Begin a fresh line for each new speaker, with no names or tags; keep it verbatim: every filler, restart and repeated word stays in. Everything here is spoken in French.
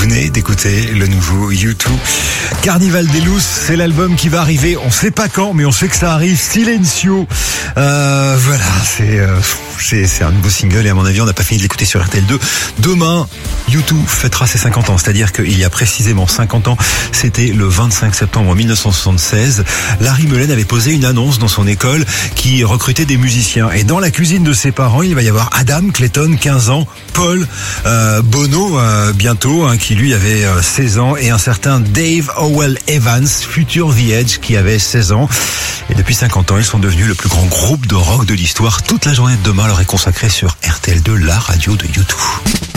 venez d'écouter le nouveau U deux. Carnival des Looses, c'est l'album qui va arriver. On sait pas quand, mais on sait que ça arrive. Silencio. Euh, voilà, c'est, euh, c'est, c'est un nouveau single et à mon avis, on n'a pas fini de l'écouter sur R T L deux. Demain, U deux fêtera ses cinquante ans. C'est-à-dire qu'il y a précisément cinquante ans, c'était le vingt-cinq septembre mille neuf cent soixante-seize. Larry Mullen avait posé une annonce dans son école qui recrutait des musiciens. Et dans la cuisine de ses parents, il va y avoir Adam Clayton, quinze ans, Paul euh, Bono, euh, bientôt, hein, qui lui avait euh, seize ans, et un certain Dave Howell Evans, futur The Edge, qui avait seize ans. Et depuis cinquante ans, ils sont devenus le plus grand groupe de rock de l'histoire. Toute la journée de demain leur est consacrée sur R T L deux, la radio de U deux.